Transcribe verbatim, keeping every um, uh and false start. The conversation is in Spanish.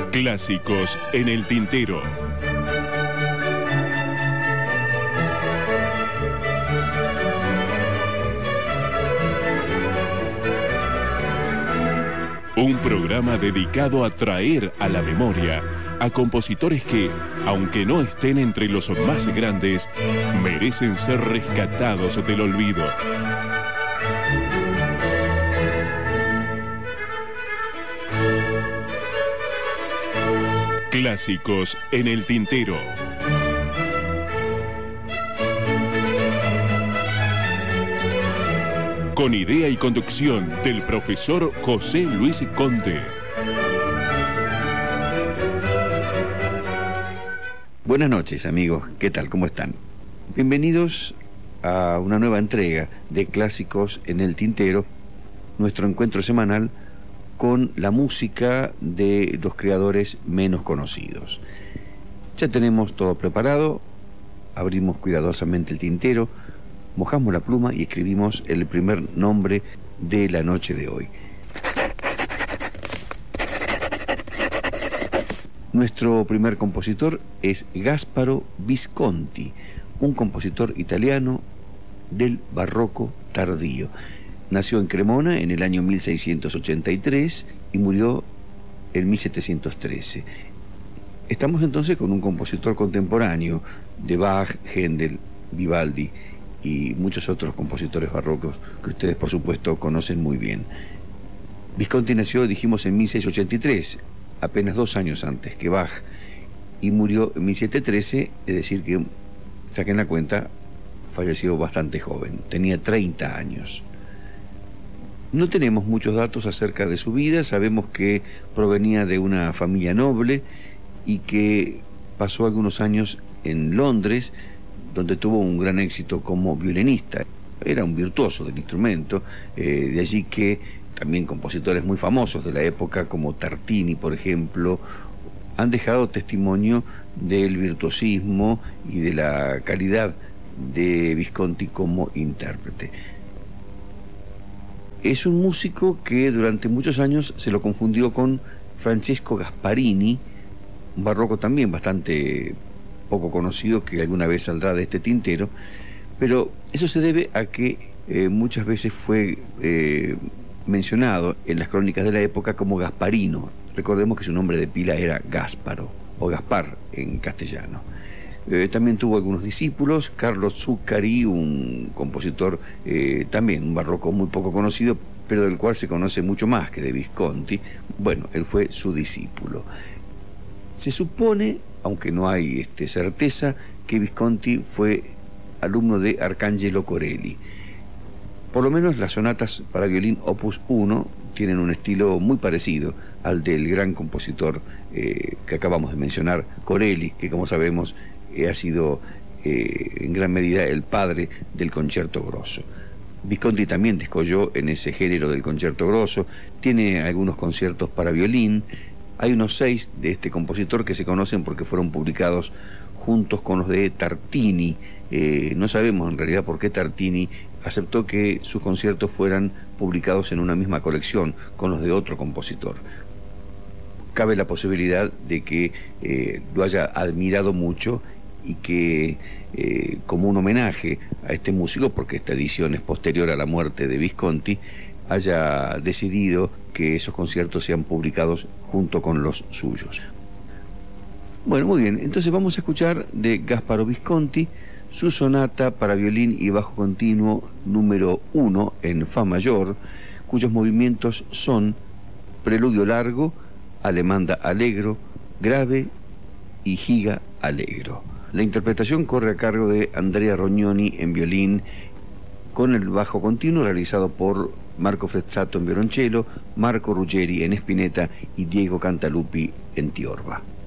Clásicos en el tintero. Un programa dedicado a traer a la memoria a compositores que, aunque no estén entre los más grandes, merecen ser rescatados del olvido. Clásicos en el tintero. Con idea y conducción del profesor José Luis Conte. Buenas noches, amigos. ¿Qué tal? ¿Cómo están? Bienvenidos a una nueva entrega de Clásicos en el Tintero, nuestro encuentro semanal con la música de los creadores menos conocidos. Ya tenemos todo preparado, abrimos cuidadosamente el tintero, mojamos la pluma y escribimos el primer nombre de la noche de hoy. Nuestro primer compositor es Gasparo Visconti, un compositor italiano del barroco tardío. Nació en Cremona en el año mil seiscientos ochenta y tres y murió en mil setecientos trece. Estamos entonces con un compositor contemporáneo de Bach, Händel, Vivaldi y muchos otros compositores barrocos que ustedes por supuesto conocen muy bien. Visconti nació, dijimos, en mil seiscientos ochenta y tres, apenas dos años antes que Bach, y murió en mil setecientos trece, es decir que, saquen la cuenta, falleció bastante joven, tenía treinta años. No tenemos muchos datos acerca de su vida, sabemos que provenía de una familia noble y que pasó algunos años en Londres, donde tuvo un gran éxito como violinista. Era un virtuoso del instrumento, eh, de allí que también compositores muy famosos de la época, como Tartini, por ejemplo, han dejado testimonio del virtuosismo y de la calidad de Visconti como intérprete. Es un músico que durante muchos años se lo confundió con Francesco Gasparini, un barroco también bastante poco conocido que alguna vez saldrá de este tintero, pero eso se debe a que eh, muchas veces fue eh, mencionado en las crónicas de la época como Gasparino. Recordemos que su nombre de pila era Gasparo, o Gaspar en castellano. Eh, también tuvo algunos discípulos, Carlo Zuccari, un compositor eh, también, un barroco muy poco conocido, pero del cual se conoce mucho más que de Visconti. Bueno, él fue su discípulo. Se supone, aunque no hay este, certeza, que Visconti fue alumno de Arcangelo Corelli. Por lo menos las sonatas para violín opus uno tienen un estilo muy parecido al del gran compositor eh, que acabamos de mencionar, Corelli, que como sabemos ha sido eh, en gran medida el padre del concierto grosso. Visconti también descolló en ese género del concierto grosso, tiene algunos conciertos para violín, hay unos seis de este compositor que se conocen porque fueron publicados juntos con los de Tartini. Eh, no sabemos en realidad por qué Tartini aceptó que sus conciertos fueran publicados en una misma colección con los de otro compositor. Cabe la posibilidad de que eh, lo haya admirado mucho y que eh, como un homenaje a este músico, porque esta edición es posterior a la muerte de Visconti, haya decidido que esos conciertos sean publicados junto con los suyos. Bueno, muy bien, entonces vamos a escuchar de Gasparo Visconti su sonata para violín y bajo continuo número uno en fa mayor, cuyos movimientos son preludio largo, alemanda allegro, grave y giga allegro. La interpretación corre a cargo de Andrea Rognoni en violín, con el bajo continuo realizado por Marco Frezzato en violonchelo, Marco Ruggeri en spinetta y Diego Cantalupi en tiorba.